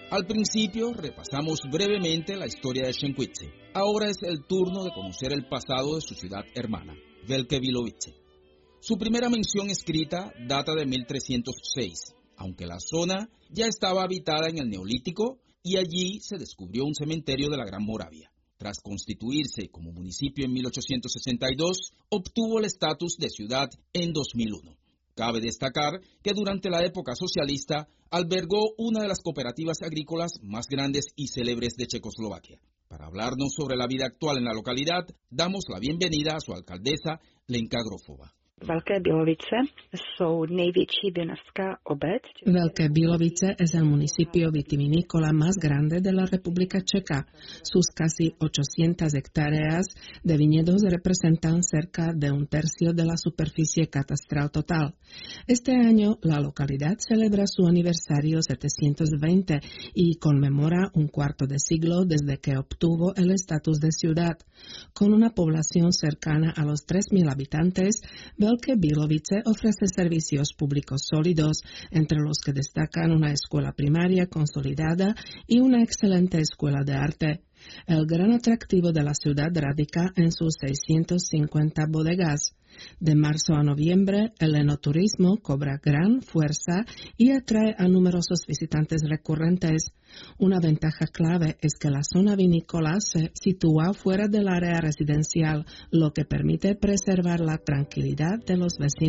Al principio repasamos brevemente la historia de Szenkwidzy. Ahora es el turno de conocer el pasado de su ciudad hermana, Wielkie Biłowice. Su primera mención escrita data de 1306, aunque la zona ya estaba habitada en el Neolítico y allí se descubrió un cementerio de la Gran Moravia. Tras constituirse como municipio en 1862, obtuvo el estatus de ciudad en 2001. Cabe destacar que durante la época socialista albergó una de las cooperativas agrícolas más grandes y célebres de Checoslovaquia. Para hablarnos sobre la vida actual en la localidad, damos la bienvenida a su alcaldesa, Lenka Grofová. Velké Bílovice jsou největší vinařská obec. Velké Bílovice es el municipio vitivinícola más grande de la República Checa. Sus casi 800 hectáreas de viñedos representan cerca de un tercio de la superficie catastral total. Este año, la localidad celebra su aniversario 720 y conmemora un cuarto de siglo desde que obtuvo el estatus de ciudad. Con una población cercana a los 3.000 habitantes, Velké Bílovice ofrece servicios públicos sólidos, entre los que destacan una escuela primaria consolidada y una excelente escuela de arte. El gran atractivo de la ciudad radica en sus 650 bodegas. De marzo a noviembre, el enoturismo cobra gran fuerza y atrae a numerosos visitantes recurrentes. Una ventaja clave es que la zona vinícola se sitúa fuera del área residencial, lo que permite preservar la tranquilidad de los vecinos.